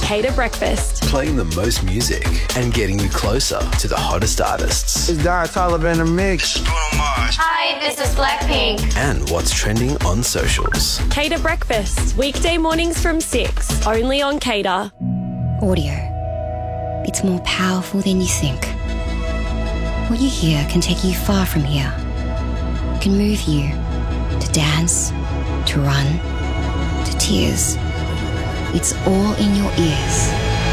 Cater Breakfast. Playing the most music and getting you closer to the hottest artists. It's Dara Tyler in the mix. Hi, this is Blackpink. And what's trending on socials. Cater Breakfast. Weekday mornings from 6. Only on Cater. Audio. It's more powerful than you think. What you hear can take you far from here. It can move you to dance, to run, to tears. It's all in your ears.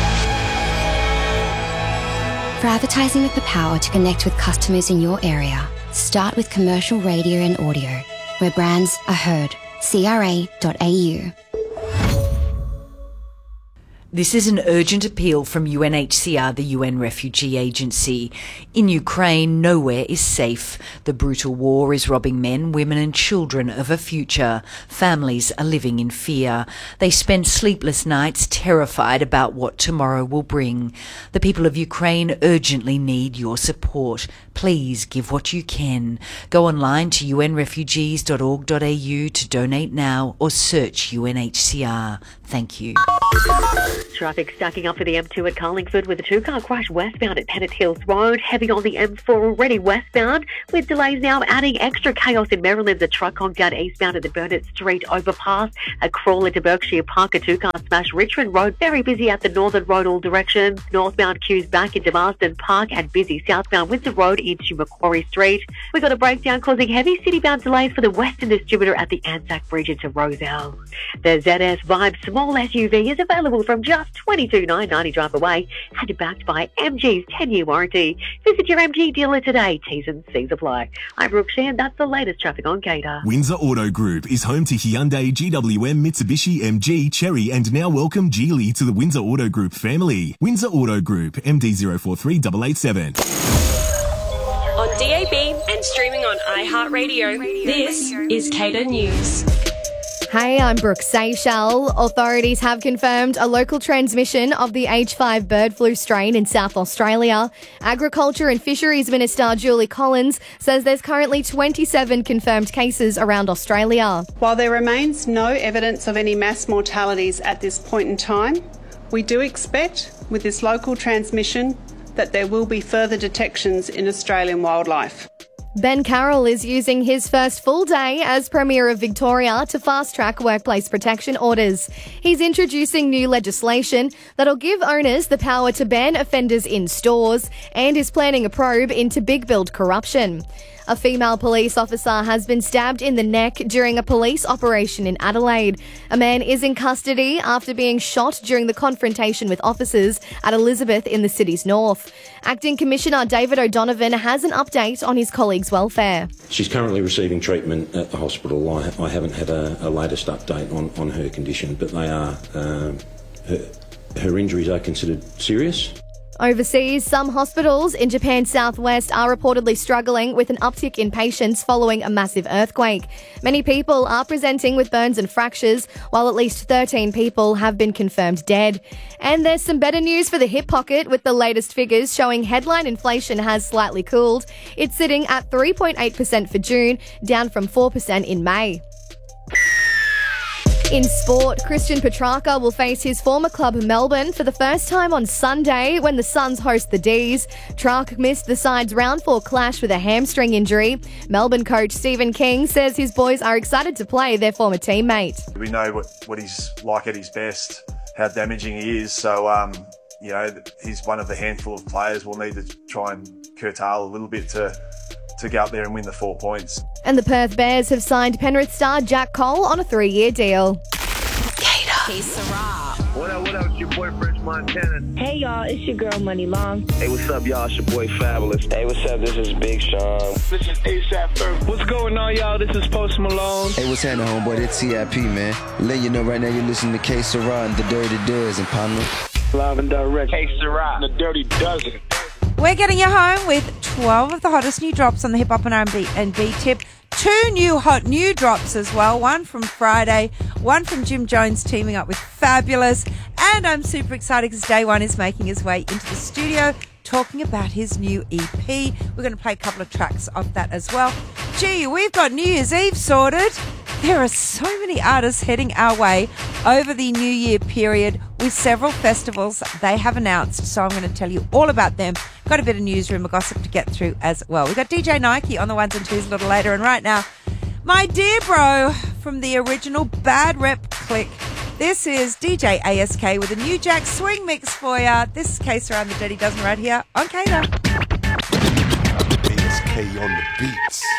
For advertising with the power to connect with customers in your area, start with commercial radio and audio, where brands are heard. CRA.au. This is an urgent appeal from UNHCR, the UN Refugee Agency. In Ukraine, nowhere is safe. The brutal war is robbing men, women and children of a future. Families are living in fear. They spend sleepless nights terrified about what tomorrow will bring. The people of Ukraine urgently need your support. Please give what you can. Go online to unrefugees.org.au to donate now or search UNHCR. Thank you. Traffic stacking up for the M2 at Carlingford with a two-car crash westbound at Pennant Hills Road. Heavy on the M4 already westbound, with delays now adding extra chaos in Maryland. The truck honked out eastbound at the Burnett Street overpass. A crawler to Berkshire Park, a two-car smash Richmond Road. Very busy at the Northern Road all directions. Northbound queues back into Marsden Park and busy southbound Windsor Road into Macquarie Street. We got a breakdown causing heavy city-bound delays for the Western Distributor at the Anzac Bridge into Roselle. The ZS Vibe small SUV is available from just $22,990 drive away and backed by MG's 10-year warranty. Visit your MG dealer today. T's and C's apply. I'm Brooke Shan. That's the latest traffic on Cater. Windsor Auto Group is home to Hyundai, GWM, Mitsubishi, MG, Chery and now welcome Geely to the Windsor Auto Group family. Windsor Auto Group, MD043887. On DAB and streaming on iHeartRadio. This is Cater News. Hey, I'm Brooke Seychelles. Authorities have confirmed a local transmission of the H5 bird flu strain in South Australia. Agriculture and Fisheries Minister Julie Collins says there's currently 27 confirmed cases around Australia. While there remains no evidence of any mass mortalities at this point in time, we do expect, with this local transmission, that there will be further detections in Australian wildlife. Ben Carroll is using his first full day as Premier of Victoria to fast-track workplace protection orders. He's introducing new legislation that'll give owners the power to ban offenders in stores and is planning a probe into big build corruption. A female police officer has been stabbed in the neck during a police operation in Adelaide. A man is in custody after being shot during the confrontation with officers at Elizabeth in the city's north. Acting Commissioner David O'Donovan has an update on his colleague's welfare. She's currently receiving treatment at the hospital. I haven't had a latest update on her condition, but they are her injuries are considered serious. Overseas, some hospitals in Japan's southwest are reportedly struggling with an uptick in patients following a massive earthquake. Many people are presenting with burns and fractures, while at least 13 people have been confirmed dead. And there's some better news for the hip pocket, with the latest figures showing headline inflation has slightly cooled. It's sitting at 3.8% for June, down from 4% in May. In sport, Christian Petrarca will face his former club Melbourne for the first time on Sunday when the Suns host the D's. Trark missed the side's round 4 clash with a hamstring injury. Melbourne coach Stephen King says his boys are excited to play their former teammate. We know what he's like at his best, how damaging he is, so he's one of the handful of players we'll need to try and curtail a little bit to go up there and win the 4 points. And the Perth Bears have signed Penrith star Jack Cole on a 3-year deal. What up, it's your boy French Montana. Hey y'all, it's your girl Money Long. Hey, what's up y'all, it's your boy Fabulous. Hey, what's up, this is Big Sean. This is A$AP Ferg. What's going on y'all, this is Post Malone. Hey, what's happening homeboy, it's CIP man. Let you know right now you're listening to K Sarah and the Dirty Dozen, partner. Live and direct. K Sarah, the Dirty Dozen. We're getting you home with 12 of the hottest new drops on the Hip Hop and R&B tip. 2 new hot new drops as well. One from Friday, one from Jim Jones teaming up with Fabulous. And I'm super excited because Day One is making his way into the studio talking about his new EP. We're going to play a couple of tracks of that as well. Gee, we've got New Year's Eve sorted. There are so many artists heading our way over the New Year period with several festivals they have announced, so I'm going to tell you all about them. Got a bit of newsroom gossip to get through as well. We've got DJ Nike on the ones and twos a little later, and right now, my dear bro from the original Bad Rep Click. This is DJ ASK with a New Jack Swing mix for ya. This is Case Around the Dirty Dozen right here on Kato. ASK on the beats.